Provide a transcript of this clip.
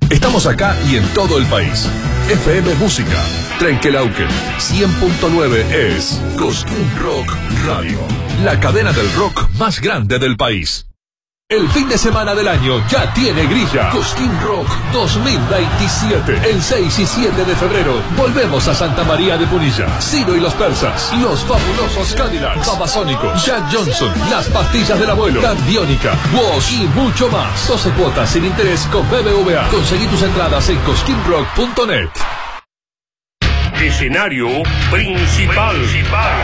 Estamos acá y en todo el país. FM Música, Trenquelauquen, 100.9 es Cosquín Rock Radio, la cadena del rock más grande del país. El fin de semana del año ya tiene grilla. Cosquín Rock 2027. El 6 y 7 de febrero volvemos a Santa María de Punilla. Ciro y los Persas, Los Fabulosos Cadillacs, Babasónicos, Jack Johnson, Las Pastillas del Abuelo, Candiónica, Woz y mucho más. 12 cuotas sin interés con BBVA. Conseguí tus entradas en cosquinrock.net. Escenario principal.